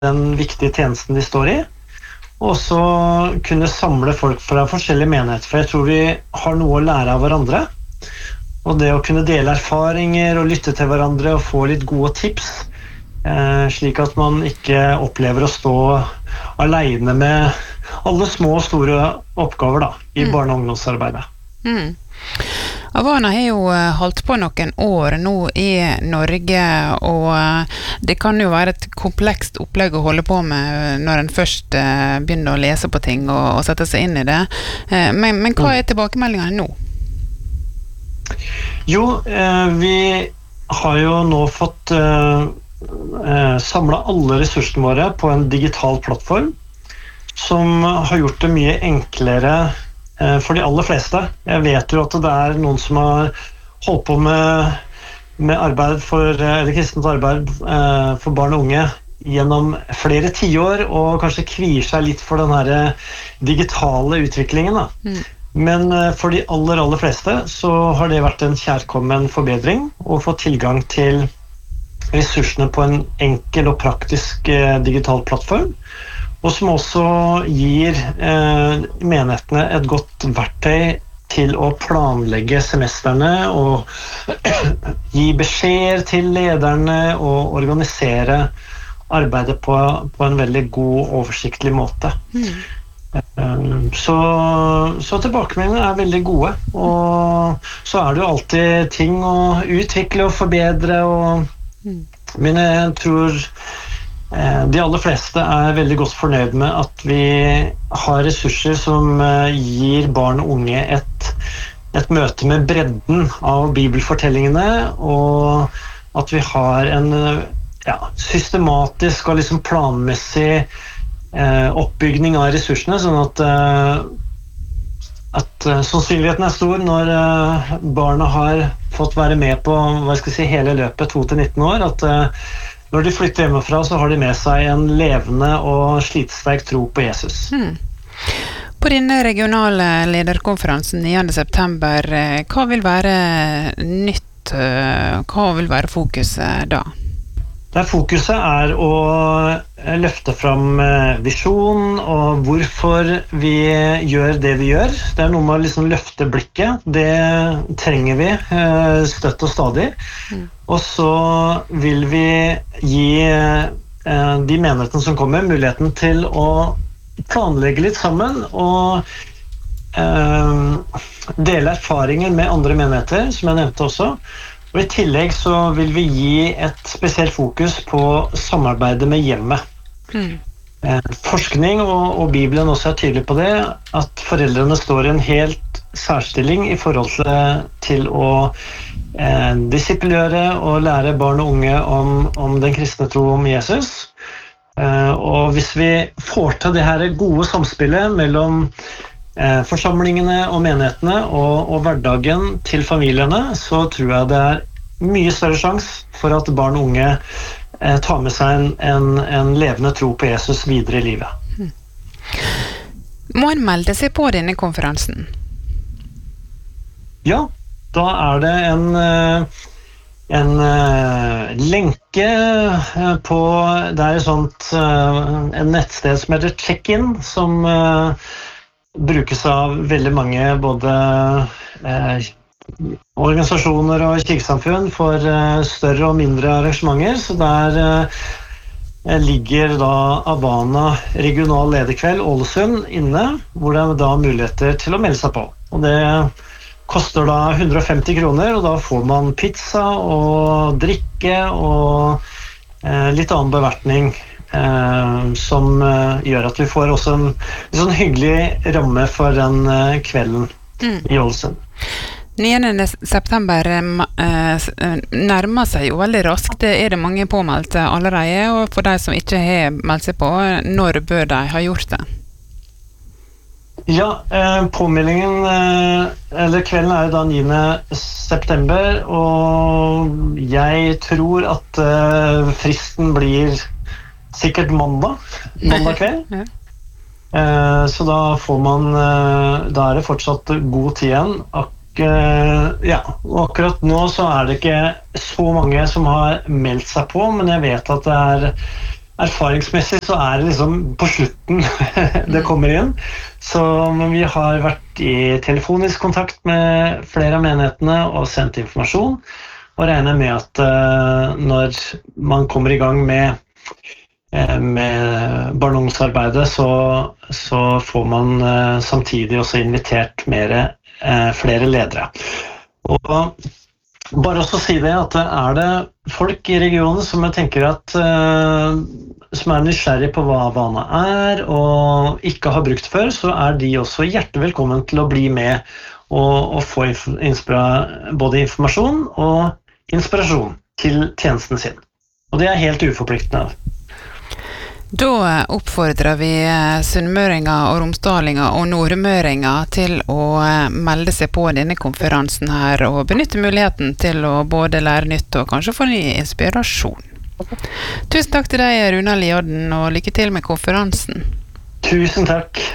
den viktige tjenesten de står i, og så kunne samle folk fra forskjellige menigheter, for jeg tror vi har noe å lære av hverandre, og det å kunne dele erfaringer og lytte til hverandre og få litt gode tips, slik at man ikke opplever å stå alene med alle små og store oppgaver da, i barne- og ungdomsarbeidet. Avana har jo holdt på noen år nå i Norge, og det kan jo være et komplekst opplegg å holde på med når en først begynner å lese på ting og sette seg inn i det. Men hva er tilbakemeldingene nå? Jo, vi har jo nå fått samlet alle ressursene våre på en digital plattform som har gjort det mye enklere for de aller fleste. Jeg vet jo at det er noen som har holdt på med arbeid eller kristent arbeid for barn og unge gjennom flere tiår og kanskje kvier seg litt for den her digitale utviklingen da. Men for de aller fleste så har det vært en kjærkommen forbedring å få tilgang til ressursene på en enkel og praktisk digital plattform, og som også gir menighetene et godt verktøy til å planlegge semesterne og gi beskjeder til lederne og organisere arbeidet på en veldig god og oversiktlig måte. Så tilbakemeldingene er veldig gode, og så er det jo alltid ting å utvikle og forbedre, men jeg tror de aller fleste er veldig godt fornøyd med at vi har ressurser som gir barn og unge et møte med bredden av bibelfortellingene, og at vi har en systematisk og liksom planmessig oppbygning av ressursene, sånn at sannsynligheten er stor når barna har fått være med på hele løpet 2-19 år, at når de flytter hjemmefra så har de med seg en levende og slitsterk tro på Jesus. På denne regionale lederkonferansen 9. september, hva vil være nytt? Hva vil være fokuset da? Der fokuset er å løfte fram visjon og hvorfor vi gjør det vi gjør. Det er noe med å liksom løfte blikket. Det trenger vi støtt og stadig. Og så vil vi gi de menighetene som kommer muligheten til å planlegge litt sammen og dele erfaringer med andre menigheter, som jeg nevnte også. Og i tillegg så vil vi gi et spesielt fokus på samarbeidet med hjemmet. Forskning og Bibelen også er tydelig på det, at foreldrene står i en helt særstilling i forhold til å disippelgjøre og lære barn og unge om den kristne tro om Jesus. Og hvis vi får til det her gode samspillet mellom forsamlingene og menighetene og hverdagen til familiene, så tror jeg det er mye større sjanse for at barn og unge tar med seg en levende tro på Jesus videre i livet. Må en melde seg på denne konferansen? Ja, da er det en lenke på, det er en nettsted som heter Check-in, som brukes av veldig mange både organisasjoner og kirkesamfunn for større og mindre arrangementer, så der ligger da Avana regional lederkveld Ålesund inne, hvor det da er muligheter til å melde seg på. Og det koster da 150 kroner, og da får man pizza og drikke og litt annen bevertning, som gjør at vi får også en sånn hyggelig ramme for den kvelden i Ålesund. 9. september nærmer seg jo veldig raskt. Er det mange påmeldte allerede, og for de som ikke har meldt seg på, når bør de ha gjort det? Ja, påmeldingen, eller kvelden er jo da 9. september, og jeg tror at fristen blir sikkert mandag kveld. Så da får man, da er det fortsatt god tid igjen. Og akkurat nå så er det ikke så mange som har meldt seg på, men jeg vet at det erfaringsmessig så det liksom på slutten det kommer inn. Så vi har vært i telefonisk kontakt med flere av menighetene og sendt informasjon, og regner med at når man kommer i gang med barne- og ungdomsarbeidet, så får man samtidig også invitert flere ledere. Og bare også si det at det folk i regionen som jeg tenker at som nysgjerrig på hva Vana og ikke har brukt før, så de også hjertelig velkommen til å bli med og få både informasjon og inspirasjon til tjenesten sin. Og det helt uforpliktende. Da oppfordrer vi sunnmøringer og romsdalinger og nordmøringer til å melde seg på denne konferansen her og benytte muligheten til å både lære nytt og kanskje få ny inspirasjon. Tusen takk til deg, Runar Liodden, og lykke til med konferansen. Tusen takk.